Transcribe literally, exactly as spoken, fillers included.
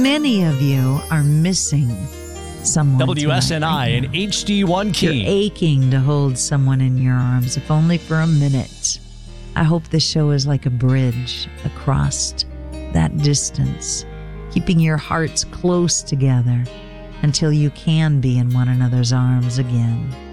Many of you are missing someone. W S N I tonight, and H D one Key. You're aching to hold someone in your arms, if only for a minute. I hope this show is like a bridge across that distance, keeping your hearts close together until you can be in one another's arms again.